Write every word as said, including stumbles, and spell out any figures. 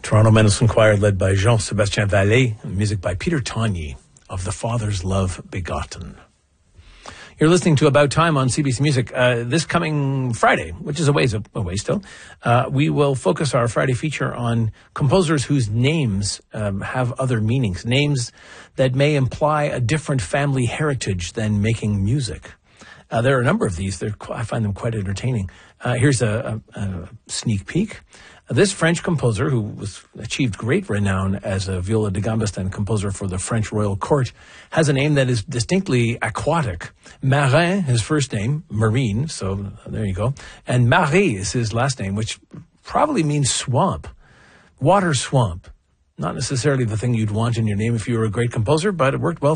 Toronto Medicine Choir led by Jean-Sébastien Vallée, and music by Peter Togny of The Father's Love Begotten. You're listening to About Time on C B C Music. Uh, this coming Friday, which is a ways away still, uh, we will focus our Friday feature on composers whose names um, have other meanings, names that may imply a different family heritage than making music. Uh, there are a number of these. They're, I find them quite entertaining. Uh, here's a, a, a sneak peek. This French composer, who was achieved great renown as a viola da gambist and composer for the French royal court, has a name that is distinctly aquatic. Marin, his first name, Marine, so there you go. And Marie is his last name, which probably means swamp, water swamp. Not necessarily the thing you'd want in your name if you were a great composer, but it worked well